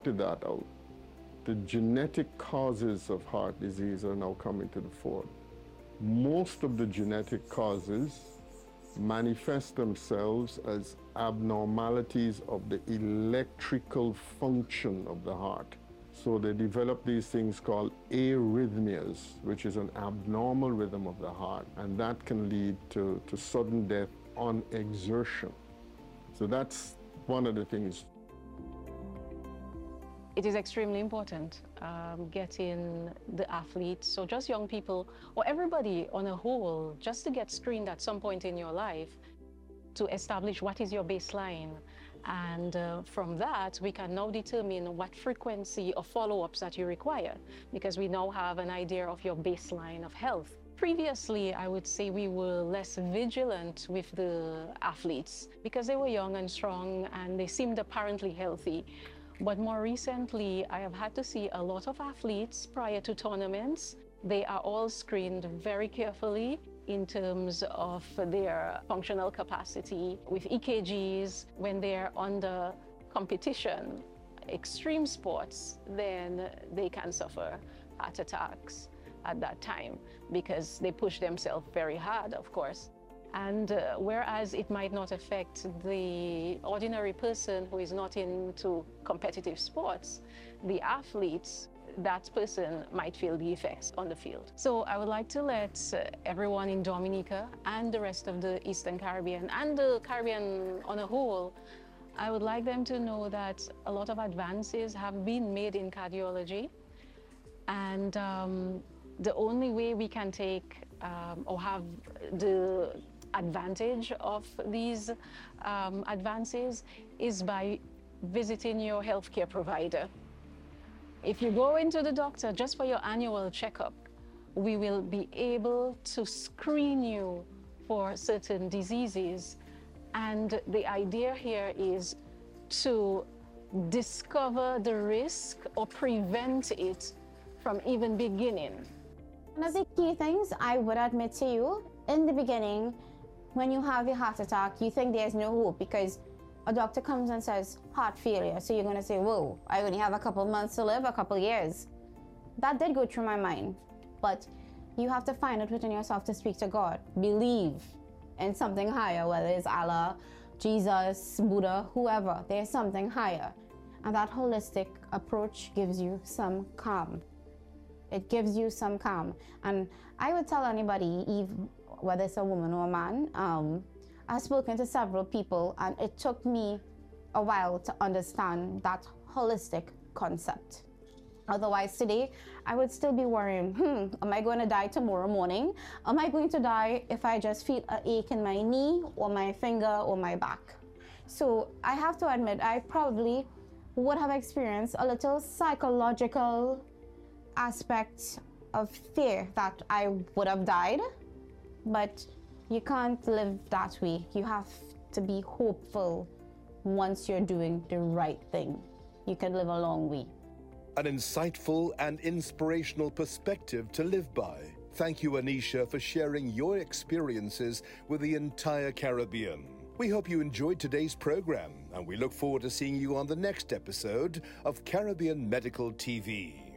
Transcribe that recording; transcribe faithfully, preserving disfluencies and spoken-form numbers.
To that out, the genetic causes of heart disease are now coming to the fore. Most of the genetic causes manifest themselves as abnormalities of the electrical function of the heart. So they develop these things called arrhythmias, which is an abnormal rhythm of the heart, and that can lead to, to sudden death on exertion. So that's one of the things. It is extremely important um, getting the athletes, so just young people, or everybody on a whole, just to get screened at some point in your life to establish what is your baseline. And uh, from that, we can now determine what frequency of follow-ups that you require, because we now have an idea of your baseline of health. Previously, I would say we were less vigilant with the athletes because they were young and strong and they seemed apparently healthy. But more recently, I have had to see a lot of athletes prior to tournaments. They are all screened very carefully in terms of their functional capacity with E K Gs when they're under competition, extreme sports, then they can suffer heart attacks at that time because they push themselves very hard, of course. And uh, whereas it might not affect the ordinary person who is not into competitive sports, the athletes, that person might feel the effects on the field. So I would like to let uh, everyone in Dominica and the rest of the Eastern Caribbean and the Caribbean on a whole, I would like them to know that a lot of advances have been made in cardiology, and um, the only way we can take um, or have the advantage of these um, advances is by visiting your healthcare provider. If you go into the doctor just for your annual checkup, we will be able to screen you for certain diseases. And the idea here is to discover the risk or prevent it from even beginning. One of the key things I would admit to you, in the beginning, when you have a heart attack, you think there's no hope because a doctor comes and says heart failure. So you're going to say, whoa, I only have a couple months to live, a couple years. That did go through my mind. But you have to find it within yourself to speak to God. Believe in something higher, whether it's Allah, Jesus, Buddha, whoever. There's something higher. And that holistic approach gives you some calm. It gives you some calm. And I would tell anybody, even whether it's a woman or a man, um, I've spoken to several people and it took me a while to understand that holistic concept. Otherwise today, I would still be worrying, hmm, am I going to die tomorrow morning? Am I going to die if I just feel an ache in my knee or my finger or my back? So I have to admit, I probably would have experienced a little psychological aspect of fear that I would have died. But you can't live that way. You have to be hopeful once you're doing the right thing. You can live a long way. An insightful and inspirational perspective to live by. Thank you, Anisha, for sharing your experiences with the entire Caribbean. We hope you enjoyed today's program, and we look forward to seeing you on the next episode of Caribbean Medical T V.